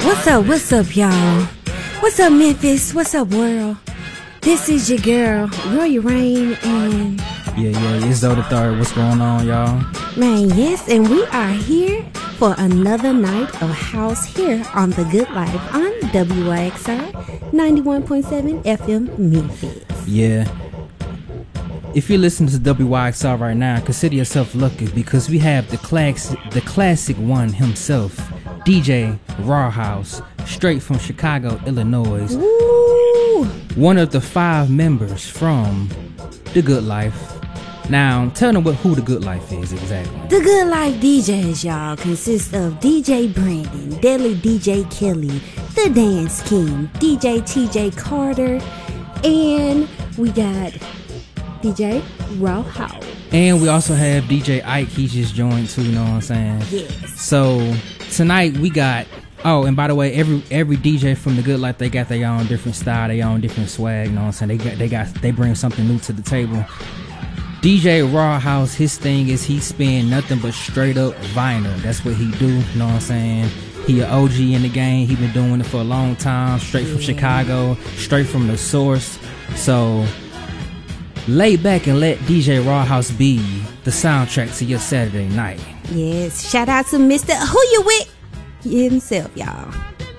What's up, y'all? What's up, Memphis? What's up, world? This is your girl, Roy Rain, and... Yeah, it's Zoe the Third. What's going on, y'all? Man, yes, and we are here for another night of house here on The Good Life on WYXR 91.7 FM Memphis. Yeah. If you're listening to WYXR right now, consider yourself lucky because we have the classic one himself, DJ Rawhouse, straight from Chicago, Illinois. Woo! One of the 5 members from The Good Life. Now, tell them who The Good Life is exactly. The Good Life DJs, y'all, consist of DJ Brandon, Deadly DJ Kelly, The Dance King, DJ TJ Carter, and we got DJ Rawhouse. And we also have DJ Ike. He just joined too, you know what I'm saying? Yes. So tonight we got, oh, and by the way, every DJ from The Good Life, they got their own different style, their own different swag, you know what I'm saying? They bring something new to the table. DJ Rawhouse, his thing is he spin nothing but straight up vinyl. That's what he do, you know what I'm saying? He an OG in the game. He been doing it for a long time, straight from Chicago, straight from the source. So lay back and let DJ Rawhouse be the soundtrack to your Saturday night. Yes, shout out to Mr. Who You With himself, y'all.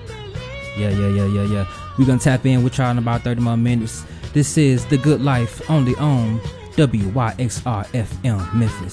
Yeah. We're gonna tap in with y'all in about 30 more minutes. This is The Good Life, only on WYXR FM Memphis.